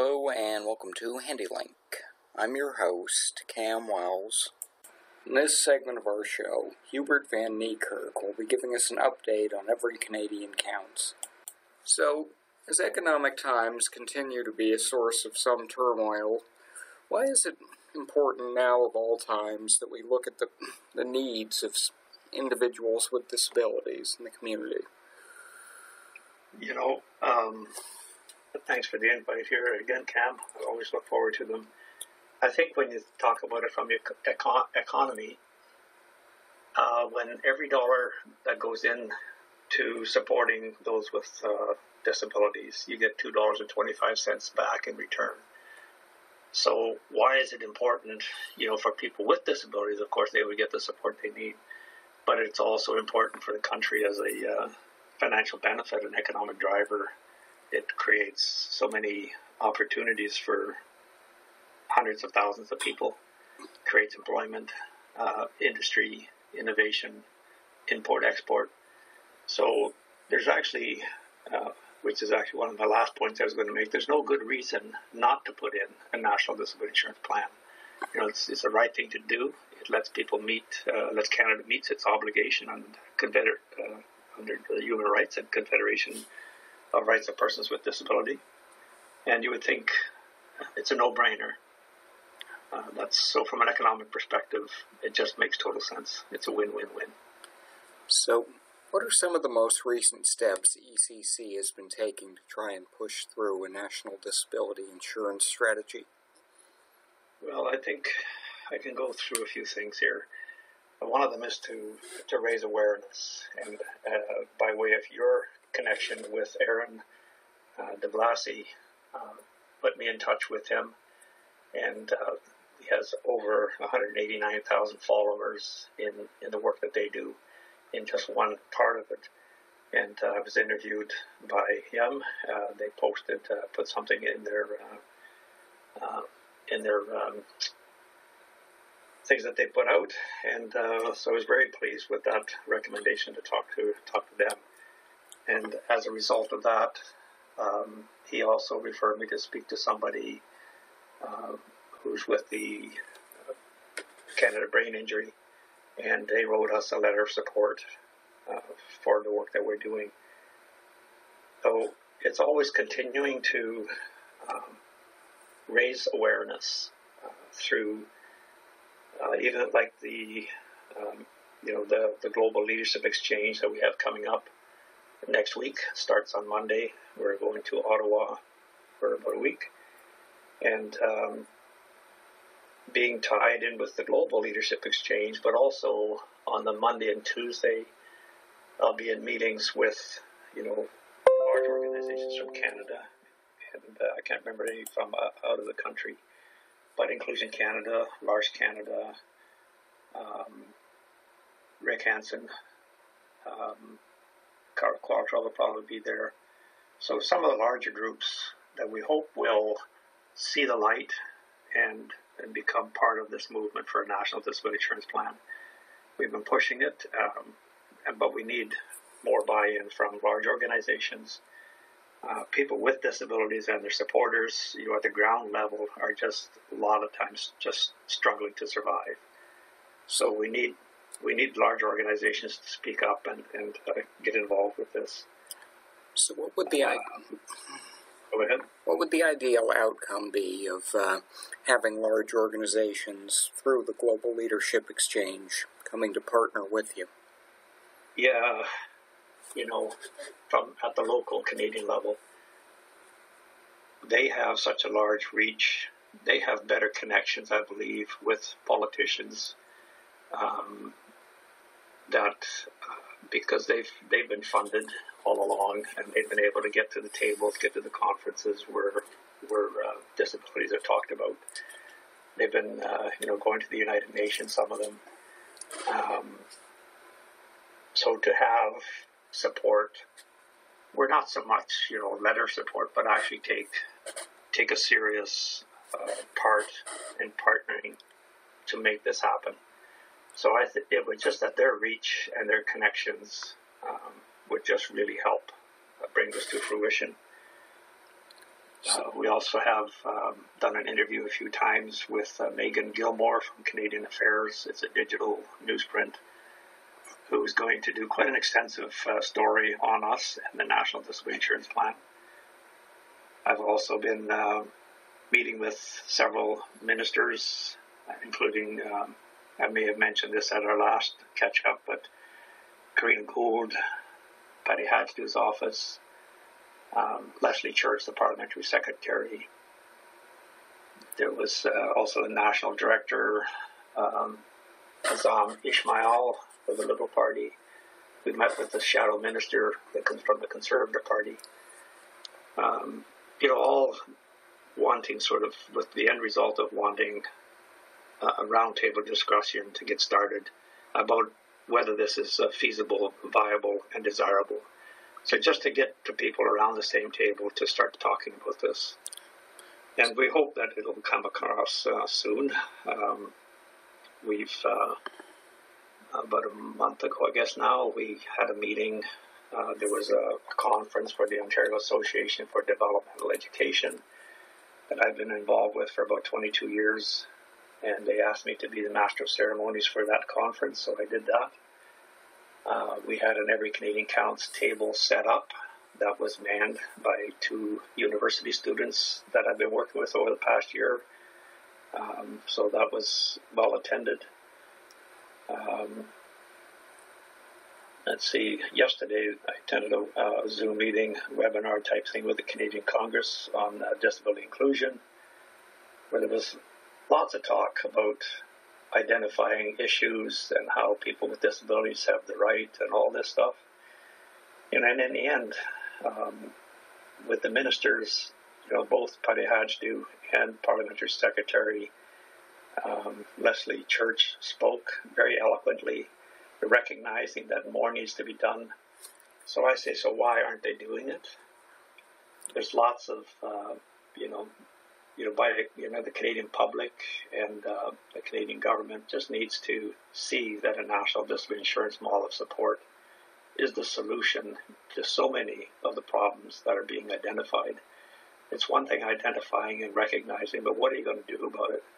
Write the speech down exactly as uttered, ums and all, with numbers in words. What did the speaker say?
Hello and welcome to HandyLink. I'm your host, Cam Wells. In this segment of our show, Hubert Van Niekerk will be giving us an update on Every Canadian Counts. So, as economic times continue to be a source of some turmoil, why is it important now of all times that we look at the, the needs of individuals with disabilities in the community? You know, um... thanks for the invite here again, Cam. I always look forward to them. I think when you talk about it from the econ- economy, uh, when every dollar that goes in to supporting those with uh, disabilities, you get two dollars and twenty-five cents back in return. So why is it important, you know, for people with disabilities? Of course, they would get the support they need, but it's also important for the country as a uh, financial benefit, an economic driver. It creates so many opportunities for hundreds of thousands of people, creates employment, uh, industry, innovation, import, export. So there's actually, uh, which is actually one of my last points I was going to make, there's no good reason not to put in a national disability insurance plan. You know, it's, it's the right thing to do. It lets people meet, uh, lets Canada meets its obligation under, Confeder- uh, under the Human Rights and Confederation of Rights of Persons with Disability, and you would think it's a no-brainer. Uh, that's so from an economic perspective, it just makes total sense. It's a win-win-win. So, what are some of the most recent steps E C C has been taking to try and push through a national disability insurance strategy? Well, I think I can go through a few things here. One of them is to, to raise awareness, and uh, by way of your connection with Aaron uh, de Blasi, uh, put me in touch with him, and uh, he has over one hundred eighty-nine thousand followers in, in the work that they do in just one part of it. And uh, I was interviewed by him. Uh, they posted, uh, put something in their uh, uh, in their um, things that they put out, and uh, so I was very pleased with that recommendation to talk to talk to them. And as a result of that, um, he also referred me to speak to somebody uh, who's with the uh, Canada Brain Injury, and they wrote us a letter of support uh, for the work that we're doing. So it's always continuing to um, raise awareness uh, through uh, even like the um, you know the the Global Leadership Exchange that we have coming up next week. Starts on Monday. We're going to Ottawa for about a week, and um, being tied in with the Global Leadership Exchange, but also on the Monday and Tuesday, I'll be in meetings with, you know, large organizations from Canada, and uh, I can't remember any from uh, out of the country, but Inclusion Canada, Large Canada, um, Rick Hansen, um, Carl Clark will probably be there. So some of the larger groups that we hope will see the light and, and become part of this movement for a national disability insurance plan. We've been pushing it, um, but we need more buy-in from large organizations. Uh, people with disabilities and their supporters, you know, at the ground level are just a lot of times just struggling to survive. So we need We need large organizations to speak up and, and uh, get involved with this. So what would the, uh, go ahead. What would the ideal outcome be of uh, having large organizations through the Global Leadership Exchange coming to partner with you? Yeah, you know, from at the local Canadian level, they have such a large reach. They have better connections, I believe, with politicians. Um, that uh, because they've they've been funded all along, and they've been able to get to the tables, get to the conferences where where uh, disabilities are talked about. They've been uh, you know going to the United Nations, some of them. Um, so to have support, we're not so much you know letter support, but actually take take a serious uh, part in partnering to make this happen. So I think it would just that their reach and their connections um, would just really help uh, bring this to fruition. Uh, we also have um, done an interview a few times with uh, Megan Gilmore from Canadian Affairs. It's a digital newsprint, who is going to do quite an extensive uh, story on us and the National Disability Insurance Plan. I've also been uh, meeting with several ministers, including, um, I may have mentioned this at our last catch-up, but Karina Gould, Patty Hadjdou's office, um, Leslie Church, the parliamentary secretary. There was uh, also the national director, um, Azam Ismail of the Liberal Party. We met with the shadow minister from the Conservative Party. Um, you know, all wanting sort of, with the end result of wanting a roundtable discussion to get started about whether this is uh, feasible, viable, and desirable. So just to get to people around the same table to start talking about this. And we hope that it'll come across uh, soon. Um, we've, uh, about a month ago, I guess now, we had a meeting. Uh, there was a conference for the Ontario Association for Developmental Education that I've been involved with for about twenty-two years. And they asked me to be the Master of Ceremonies for that conference, so I did that. Uh, we had an Every Canadian Counts table set up that was manned by two university students that I've been working with over the past year. Um, so that was well attended. Um, let's see, yesterday I attended a uh, Zoom meeting, webinar type thing with the Canadian Congress on uh, disability inclusion, where there was lots of talk about identifying issues and how people with disabilities have the right and all this stuff. And then in the end, um, with the ministers, you know, both Patty Hajdu and Parliamentary Secretary um, Leslie Church spoke very eloquently, recognizing that more needs to be done. So I say, so why aren't they doing it? There's lots of, uh, you know, you know, by you know the Canadian public and uh, the Canadian government just needs to see that a national disability insurance model of support is the solution to so many of the problems that are being identified. It's one thing identifying and recognizing, but what are you going to do about it?